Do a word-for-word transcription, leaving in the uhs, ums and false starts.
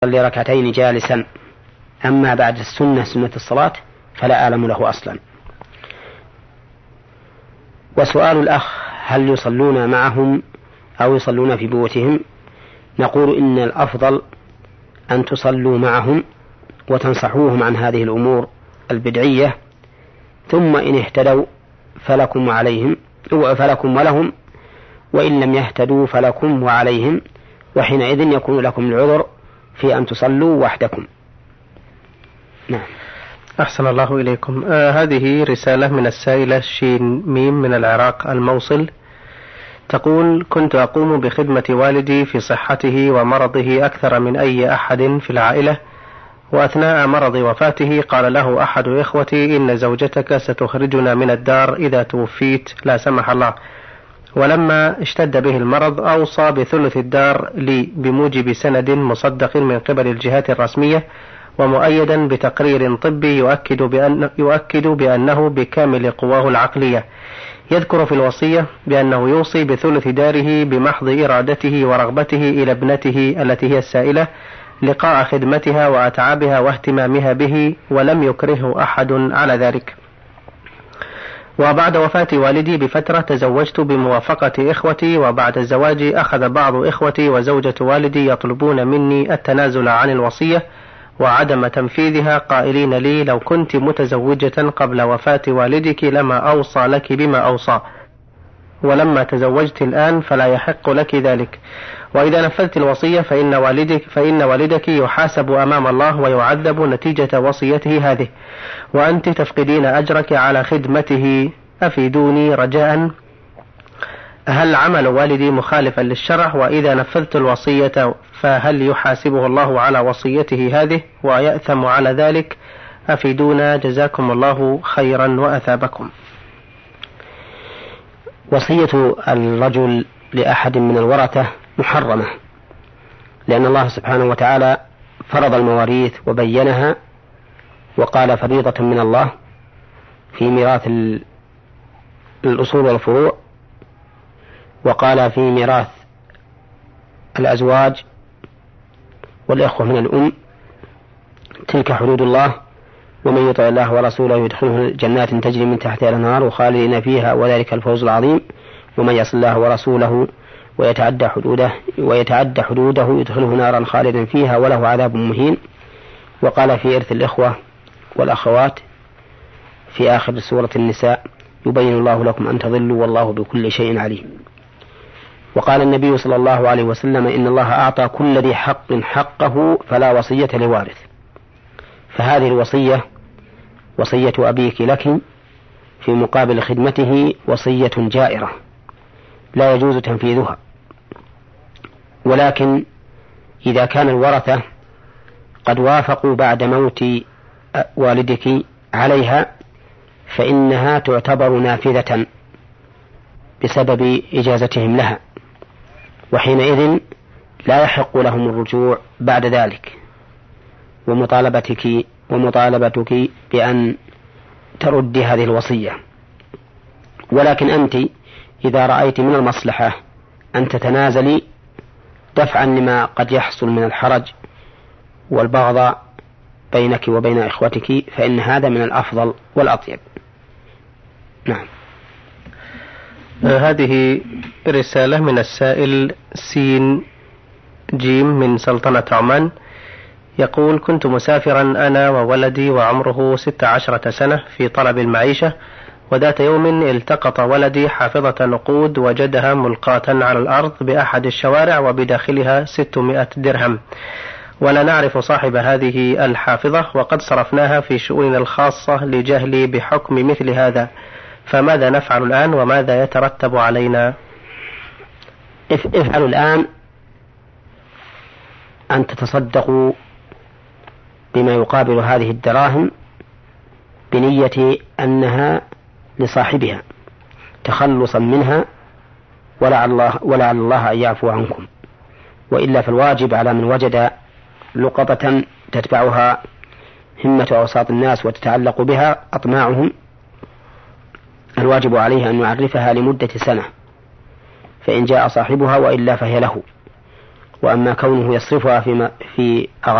يصلي ركعتين جالسا، أما بعد السنة سنة الصلاة فلا أعلم له أصلا. وسؤال الأخ هل يصلون معهم أو يصلون في بيوتهم؟ نقول إن الأفضل أن تصلوا معهم وتنصحوهم عن هذه الأمور البدعية، ثم إن اهتدوا فلكم وعليهم فلكم ولهم، وإن لم يهتدوا فلكم وعليهم، وحينئذ يكون لكم العذر في أن تصلوا وحدكم. نعم. أحسن الله إليكم. آه هذه رسالة من السائلة شين ميم من العراق الموصل، تقول: كنت أقوم بخدمة والدي في صحته ومرضه أكثر من أي أحد في العائلة، وأثناء مرض وفاته قال له أحد إخوتي: إن زوجتك ستخرجنا من الدار إذا توفيت لا سمح الله. ولما اشتد به المرض أوصى بثلث الدار لي بموجب سند مصدق من قبل الجهات الرسمية ومؤيدا بتقرير طبي يؤكد, بأن يؤكد بأنه بكامل قواه العقلية. يذكر في الوصية بأنه يوصي بثلث داره بمحض إرادته ورغبته إلى ابنته التي هي السائلة لقاء خدمتها وأتعابها واهتمامها به، ولم يكرهه أحد على ذلك. وبعد وفاة والدي بفترة تزوجت بموافقة إخوتي، وبعد الزواج أخذ بعض إخوتي وزوجة والدي يطلبون مني التنازل عن الوصية وعدم تنفيذها، قائلين لي: لو كنت متزوجة قبل وفاة والدك لما أوصى لك بما أوصى، ولما تزوجت الآن فلا يحق لك ذلك، وإذا نفذت الوصية فإن والدك, فإن والدك يحاسب أمام الله ويعذب نتيجة وصيته هذه، وأنت تفقدين أجرك على خدمته. أفيدوني رجاء، هل عمل والدي مخالفا للشرع؟ وإذا نفذت الوصية فهل يحاسبه الله على وصيته هذه ويأثم على ذلك؟ أفيدونا جزاكم الله خيرا وأثابكم. وصية الرجل لأحد من الورثة محرمة، لأن الله سبحانه وتعالى فرض المواريث وبينها وقال: فريضة من الله في ميراث الأصول والفروع، وقال في ميراث الأزواج والإخوة من الأم: تلك حدود الله ومن يطع الله ورسوله يدخله جنات تجري من تحتها الأنهار خالدين فيها وذلك الفوز العظيم، ومن يعص الله ورسوله ويتعدى حدوده ويتعدى حدوده يدخله نارا خالدا فيها وله عذاب مهين. وقال في إرث الإخوة والأخوات في آخر سورة النساء: يبين الله لكم أن تضلوا والله بكل شيء عليم. وقال النبي صلى الله عليه وسلم: إن الله أعطى كل ذي حق حقه فلا وصية لوارث. فهذه الوصية وصية أبيك لك في مقابل خدمته وصية جائرة لا يجوز تنفيذها، ولكن إذا كان الورثة قد وافقوا بعد موت والدك عليها فإنها تعتبر نافذة بسبب إجازتهم لها، وحينئذ لا يحق لهم الرجوع بعد ذلك، ومطالبتك ومطالبتك بأن ترد هذه الوصية. ولكن أنت إذا رأيت من المصلحة أن تتنازلي دفعا لما قد يحصل من الحرج والبغض بينك وبين إخوتك فإن هذا من الأفضل والأطيب. نعم. هذه رسالة من السائل سين جيم من سلطنة عمان، يقول: كنت مسافرا أنا وولدي وعمره ست عشرة سنة في طلب المعيشة، وذات يوم التقط ولدي حافظة نقود وجدها ملقاة على الأرض بأحد الشوارع وبداخلها ستمائة درهم، ولا نعرف صاحب هذه الحافظة وقد صرفناها في شؤوننا الخاصة لجهلي بحكم مثل هذا، فماذا نفعل الآن وماذا يترتب علينا؟ افعلوا الآن أن تتصدقوا بما يقابل هذه الدراهم بنية أنها لصاحبها تخلصا منها، ولعل الله, ولعل الله أن يعفو عنكم، وإلا فالواجب على من وجد لقطة تتبعها همة أوساط الناس وتتعلق بها أطماعهم، الواجب عليه أن يعرفها لمدة سنة، فإن جاء صاحبها وإلا فهي له. وأما كونه يصرفها في, في